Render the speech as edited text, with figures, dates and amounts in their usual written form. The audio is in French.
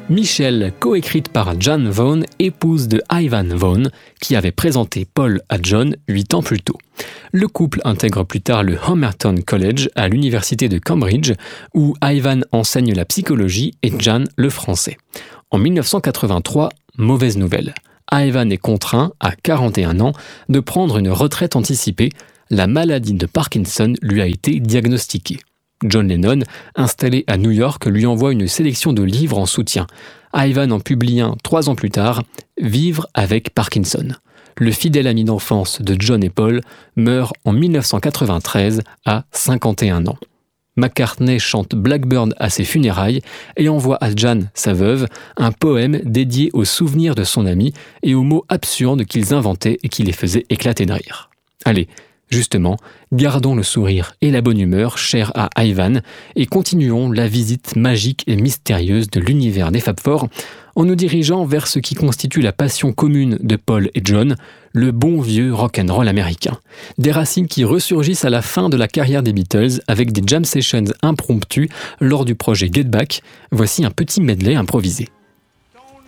Michelle, coécrite par Jan Vaughn, épouse de Ivan Vaughn, qui avait présenté Paul à John 8 ans plus tôt. Le couple intègre plus tard le Homerton College à l'université de Cambridge, où Ivan enseigne la psychologie et Jan le français. En 1983, mauvaise nouvelle. Ivan est contraint, à 41 ans, de prendre une retraite anticipée. La maladie de Parkinson lui a été diagnostiquée. John Lennon, installé à New York, lui envoie une sélection de livres en soutien. Ivan en publie un 3 ans plus tard, Vivre avec Parkinson. Le fidèle ami d'enfance de John et Paul meurt en 1993 à 51 ans. McCartney chante Blackbird à ses funérailles et envoie à Jan, sa veuve, un poème dédié aux souvenirs de son ami et aux mots absurdes qu'ils inventaient et qui les faisaient éclater de rire. Allez, justement, gardons le sourire et la bonne humeur chers à Ivan et continuons la visite magique et mystérieuse de l'univers des Fab Four en nous dirigeant vers ce qui constitue la passion commune de Paul et John, le bon vieux rock'n'roll américain. Des racines qui ressurgissent à la fin de la carrière des Beatles avec des jam sessions impromptues lors du projet Get Back. Voici un petit medley improvisé.